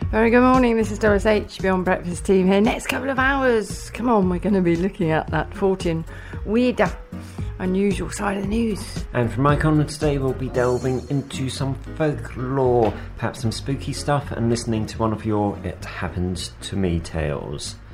Very good morning, this is Doris H. Beyond Breakfast team here. Next couple of hours, come on, we're going to be looking at that Fortean weirder, unusual side of the news. And from Mike Onward today, we'll be delving into some folklore, perhaps some spooky stuff, and listening to one of your It Happened to Me tales.